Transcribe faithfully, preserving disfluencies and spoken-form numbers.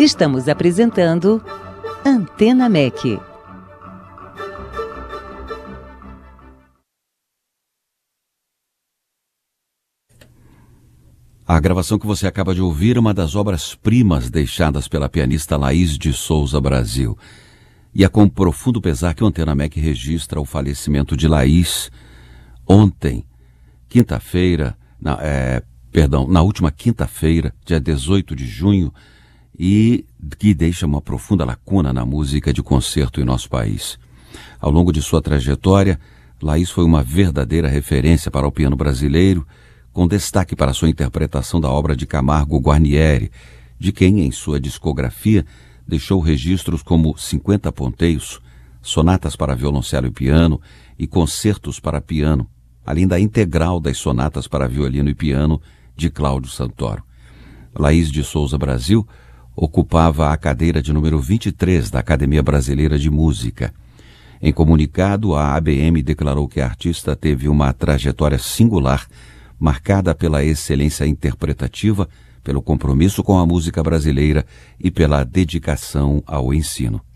Estamos apresentando Antena M E C. A gravação que você acaba de ouvir é uma das obras-primas deixadas pela pianista Laís de Souza Brasil. E é com profundo pesar que o Antena M E C registra o falecimento de Laís ontem, quinta-feira, na, é, perdão, na última quinta-feira, dia dezoito de junho, e que deixa uma profunda lacuna na música de concerto em nosso país. Ao longo de sua trajetória, Laís foi uma verdadeira referência para o piano brasileiro, com destaque para sua interpretação da obra de Camargo Guarnieri, de quem, em sua discografia, deixou registros como cinquenta ponteios, sonatas para violoncelo e piano e concertos para piano, além da integral das sonatas para violino e piano de Cláudio Santoro. Laís de Souza Brasil ocupava a cadeira de número vinte e três da Academia Brasileira de Música. Em comunicado, a A B M declarou que a artista teve uma trajetória singular, marcada pela excelência interpretativa, pelo compromisso com a música brasileira e pela dedicação ao ensino.